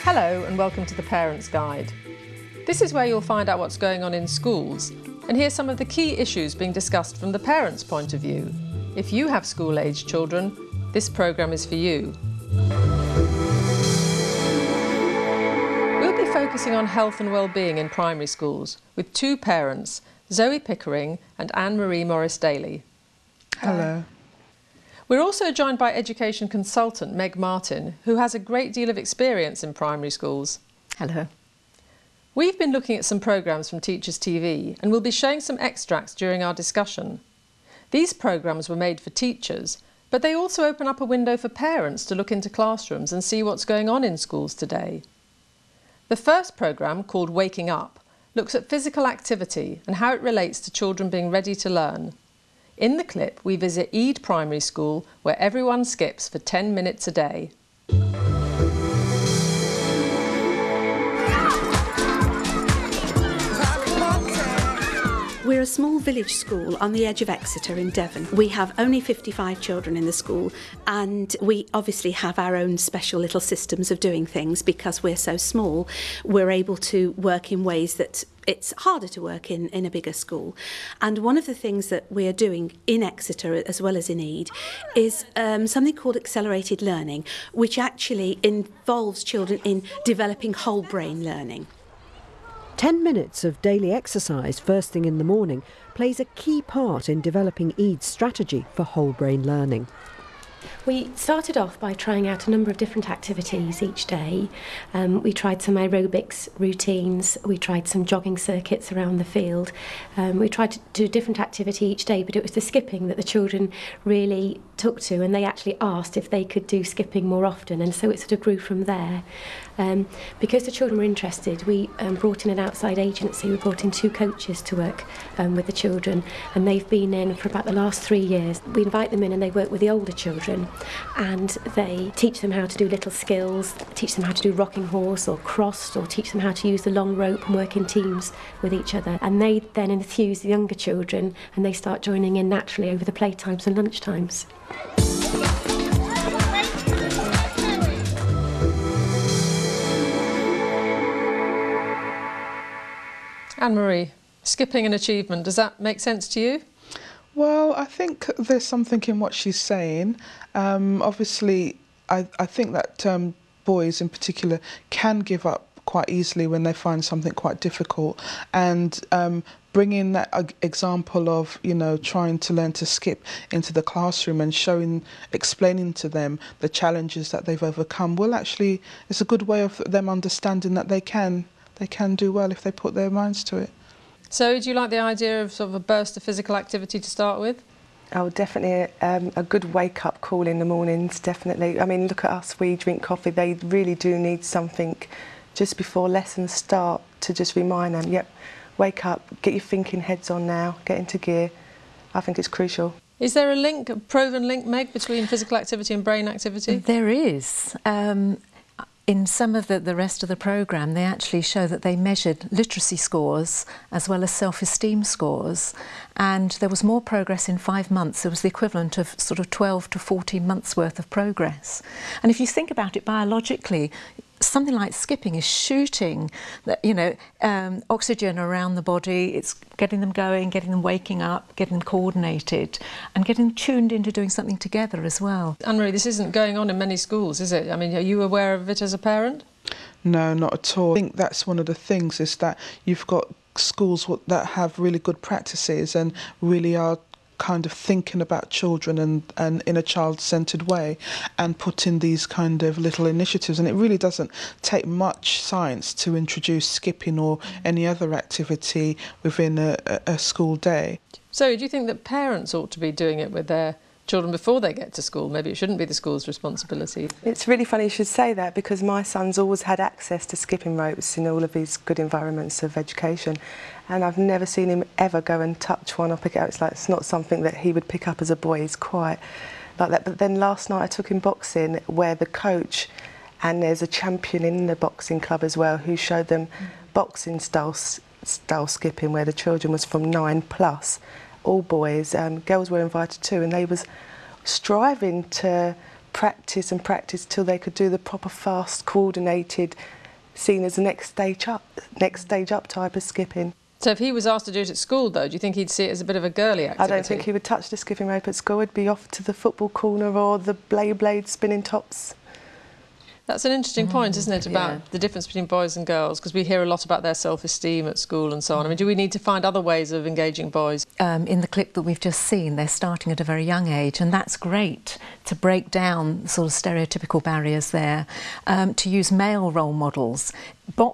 Hello and welcome to the Parents Guide. This is where you'll find out what's going on in schools and hear some of the key issues being discussed from the parents' point of view. If you have school-aged children, this programme is for you. We'll be focusing on health and well-being in primary schools with two parents, Zoe Pickering and Anne-Marie Morris-Daly. Hello. We're also joined by education consultant Meg Martin, who has a great deal of experience in primary schools. Hello. We've been looking at some programmes from Teachers TV and we'll be showing some extracts during our discussion. These programmes were made for teachers, but they also open up a window for parents to look into classrooms and see what's going on in schools today. The first programme, called Waking Up, looks at physical activity and how it relates to children being ready to learn. In the clip, we visit Ede Primary School, where everyone skips for 10 minutes a day. We're a small village school on the edge of Exeter in Devon. We have only 55 children in the school, and we obviously have our own special little systems of doing things. Because we're so small, we're able to work in ways that it's harder to work in a bigger school. And one of the things that we're doing in Exeter as well as in Ede is something called accelerated learning, which actually involves children in developing whole brain learning. 10 minutes of daily exercise first thing in the morning plays a key part in developing Ede's strategy for whole brain learning. We started off by trying out a number of different activities each day. We tried some aerobics routines, we tried some jogging circuits around the field. We tried to do a different activity each day, but it was the skipping that the children really took to, and they actually asked if they could do skipping more often, and so it sort of grew from there. Because the children were interested, we brought in an outside agency. We brought in two coaches to work with the children, and they've been in for about the last 3 years. We invite them in and they work with the older children, and they teach them how to do little skills, teach them how to do rocking horse or crossed, or teach them how to use the long rope and work in teams with each other. And they then enthuse the younger children, and they start joining in naturally over the playtimes and lunchtimes. Anne-Marie, skipping an achievement, does that make sense to you? Well, I think there's something in what she's saying. Obviously, I think that boys in particular can give up quite easily when they find something quite difficult, and bringing that example of, you know, trying to learn to skip into the classroom and explaining to them the challenges that they've overcome will actually, it's a good way of them understanding that they can do well if they put their minds to it. So do you like the idea of sort of a burst of physical activity to start with? Oh, definitely a good wake-up call in the mornings, definitely. I mean, look at us, we drink coffee. They really do need something just before lessons start to just remind them, yep, wake up, get your thinking heads on now, get into gear. I think it's crucial. Is there a link, a proven link, Meg, between physical activity and brain activity? There is. In some of the rest of the programme, they actually show that they measured literacy scores as well as self-esteem scores, and there was more progress in 5 months. It was the equivalent of sort of 12 to 14 months worth of progress. And if you think about it biologically, something like skipping is shooting, oxygen around the body. It's getting them going, getting them waking up, getting them coordinated, and getting them tuned into doing something together as well. Anne-Marie, this isn't going on in many schools, is it? I mean, are you aware of it as a parent? No, not at all. I think that's one of the things, is that you've got schools that have really good practices and really are kind of thinking about children and in a child-centred way, and put in these kind of little initiatives. And it really doesn't take much science to introduce skipping or any other activity within a school day. So do you think that parents ought to be doing it with their children before they get to school? Maybe it shouldn't be the school's responsibility. It's really funny you should say that, because my son's always had access to skipping ropes in all of these good environments of education, and I've never seen him ever go and touch one or pick it up. It's like, it's not something that he would pick up as a boy. He's quite like that. But then last night I took him boxing, where the coach, and there's a champion in the boxing club as well, who showed them boxing style skipping, where the children was from 9+, all boys. Girls were invited too, and they was striving to practice and practice till they could do the proper fast, coordinated, seen as the next stage up type of skipping. So if he was asked to do it at school, though, do you think he'd see it as a bit of a girly activity? I don't think he would touch the skipping rope at school. He'd be off to the football corner or the blade spinning tops. That's an interesting point, isn't it, about the difference between boys and girls, because we hear a lot about their self-esteem at school and so on. I mean, do we need to find other ways of engaging boys? In the clip that we've just seen, they're starting at a very young age, and that's great to break down sort of stereotypical barriers there, to use male role models.